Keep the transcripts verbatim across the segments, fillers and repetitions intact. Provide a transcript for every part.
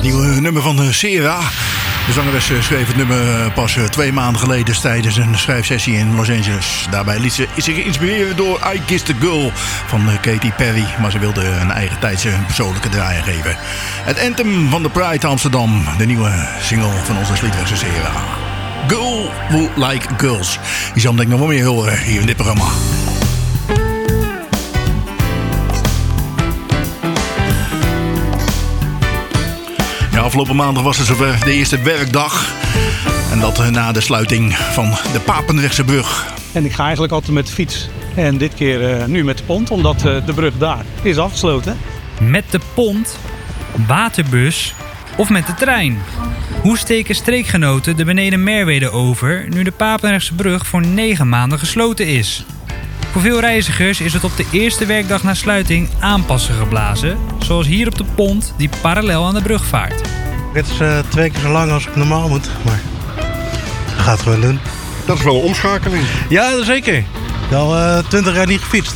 het nieuwe nummer van uh, Sera. De zangeres uh, schreef het nummer uh, pas uh, twee maanden geleden tijdens een schrijfsessie in Los Angeles. Daarbij liet ze zich geïnspireerd door I Kissed a Girl van uh, Katy Perry. Maar ze wilde een eigen tijdse persoonlijke draai geven. Het anthem van de Pride Amsterdam. De nieuwe single van onze Sliedrechtse Sera. Girl Who Like Girls. Die zal denk ik nog wel meer horen hier in dit programma. Ja, afgelopen maandag was het zover de eerste werkdag. En dat na de sluiting van de Papendrechtse brug. En ik ga eigenlijk altijd met de fiets. En dit keer uh, nu met de pont, omdat uh, de brug daar is afgesloten. Met de pont, waterbus of met de trein? Hoe steken streekgenoten de beneden Merwede over nu de Papendrechtse brug voor negen maanden gesloten is? Voor veel reizigers is het op de eerste werkdag na sluiting aanpassen geblazen. Zoals hier op de pont die parallel aan de brug vaart. Het is uh, twee keer zo lang als ik normaal moet, maar dat gaat gewoon doen. Dat is wel een omschakeling. Ja, zeker. Ik heb al uh, twintig jaar niet gefietst.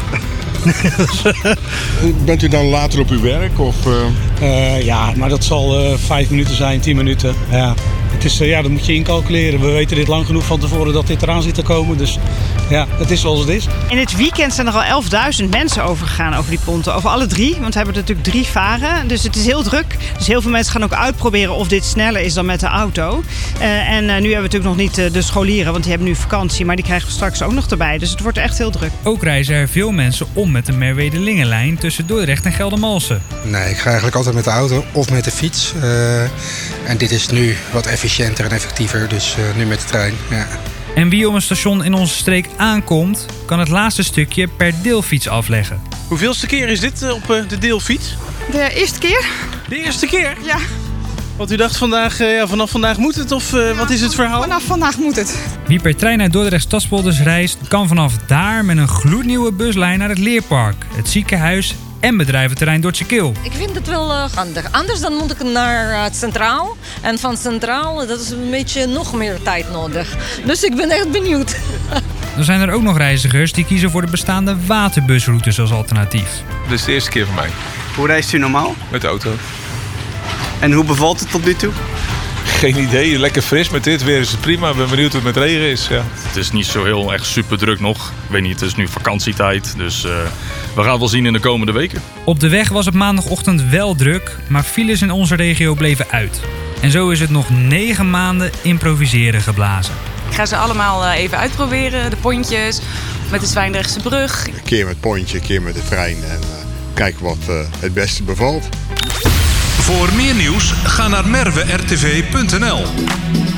Bent u dan later op uw werk? Of, uh... Uh, ja, maar dat zal uh, vijf minuten zijn, tien minuten. Ja. Het is, uh, ja, dat moet je incalculeren. We weten dit lang genoeg van tevoren dat dit eraan zit te komen. Dus ja, het is zoals het is. In het weekend zijn er al elfduizend mensen overgegaan over die ponten. Over alle drie, want we hebben er natuurlijk drie varen. Dus het is heel druk. Dus heel veel mensen gaan ook uitproberen of dit sneller is dan met de auto. Uh, en uh, nu hebben we natuurlijk nog niet uh, de scholieren, want die hebben nu vakantie. Maar die krijgen we straks ook nog erbij. Dus het wordt echt heel druk. Ook reizen er veel mensen om met de Merwede-Lingenlijn tussen Dordrecht en Geldermalsen. Nee, ik ga eigenlijk altijd met de auto of met de fiets. Uh, en dit is nu wat efficiënter en effectiever, dus uh, nu met de trein. Ja. En wie om een station in onze streek aankomt, kan het laatste stukje per deelfiets afleggen. Hoeveelste keer is dit uh, op uh, de deelfiets? De eerste keer? De eerste keer? Ja. Want u dacht vandaag, uh, ja, vanaf vandaag moet het, of uh, ja, wat is het verhaal? Vanaf vandaag moet het. Wie per trein naar Dordrecht Stadspolders reist, kan vanaf daar met een gloednieuwe buslijn naar het Leerpark, het ziekenhuis en bedrijventerrein Dordtse Kil. Ik vind het wel uh, handig. Anders dan moet ik naar uh, Centraal. En van Centraal, dat is een beetje nog meer tijd nodig. Dus ik ben echt benieuwd. Dan zijn er ook nog reizigers die kiezen voor de bestaande waterbusroutes als alternatief. Dit is de eerste keer voor mij. Hoe reist u normaal? Met de auto. En hoe bevalt het tot nu toe? Geen idee, lekker fris met dit weer is het prima. Ik ben benieuwd hoe het met regen is. Ja. Het is niet zo heel echt super druk nog. Ik weet niet, het is nu vakantietijd. Dus uh, we gaan het wel zien in de komende weken. Op de weg was het maandagochtend wel druk, maar files in onze regio bleven uit. En zo is het nog negen maanden improviseren geblazen. Ik ga ze allemaal even uitproberen, de pontjes, met de Zwijndrechtse brug. Een keer met pontje, een keer met de trein en uh, kijken wat uh, het beste bevalt. Voor meer nieuws ga naar merwe r t v punt n l.